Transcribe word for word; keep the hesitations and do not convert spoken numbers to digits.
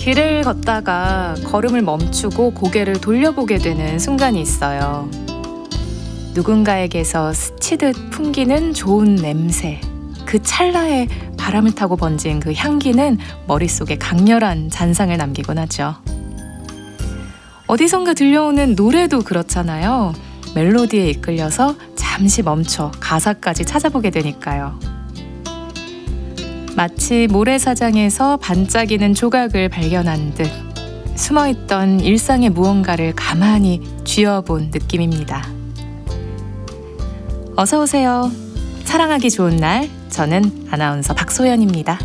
길을 걷다가 걸음을 멈추고 고개를 돌려보게 되는 순간이 있어요. 누군가에게서 스치듯 풍기는 좋은 냄새. 그 찰나에 바람을 타고 번진 그 향기는 머릿속에 강렬한 잔상을 남기곤 하죠. 어디선가 들려오는 노래도 그렇잖아요. 멜로디에 이끌려서 잠시 멈춰 가사까지 찾아보게 되니까요. 마치 모래사장에서 반짝이는 조각을 발견한 듯 숨어있던 일상의 무언가를 가만히 쥐어본 느낌입니다. 어서 오세요. 사랑하기 좋은 날, 저는 아나운서 박소연입니다.